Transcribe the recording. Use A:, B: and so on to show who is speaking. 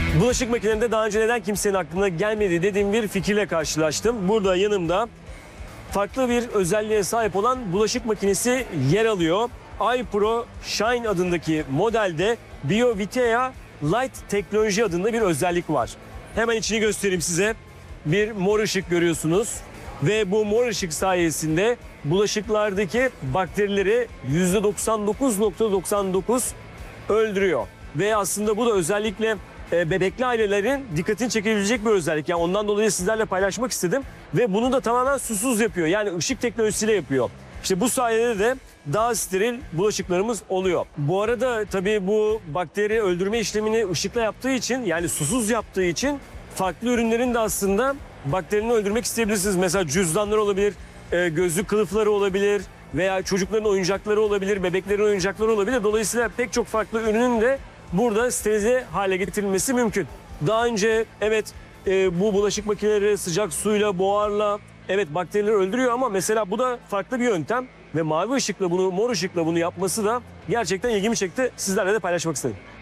A: Bulaşık makinelerinde daha önce neden kimsenin aklına gelmedi dediğim bir fikirle karşılaştım. Burada yanımda farklı bir özelliğe sahip olan bulaşık makinesi yer alıyor. iPro Shine adındaki modelde BioVitea Light teknoloji adında bir özellik var. Hemen içini göstereyim size. Bir mor ışık görüyorsunuz ve bu mor ışık sayesinde bulaşıklardaki bakterileri %99,99 öldürüyor. Ve aslında bu da özellikle bebekli ailelerin dikkatini çekebilecek bir özellik. Yani ondan dolayı sizlerle paylaşmak istedim. Ve bunu da tamamen susuz yapıyor. Yani ışık teknolojisiyle yapıyor. İşte bu sayede de daha steril bulaşıklarımız oluyor. Bu arada tabii bu bakteri öldürme işlemini ışıkla yaptığı için, yani susuz yaptığı için farklı ürünlerin de aslında bakterini öldürmek isteyebilirsiniz. Mesela cüzdanlar olabilir, gözlük kılıfları olabilir veya çocukların oyuncakları olabilir, bebeklerin oyuncakları olabilir. Dolayısıyla pek çok farklı ürünün de burada sterilize hale getirilmesi mümkün. Daha önce evet bu bulaşık makineleri sıcak suyla, buharla evet bakterileri öldürüyor ama mesela bu da farklı bir yöntem ve mavi ışıkla bunu, mor ışıkla bunu yapması da gerçekten ilgimi çekti. Sizlerle de paylaşmak istedim.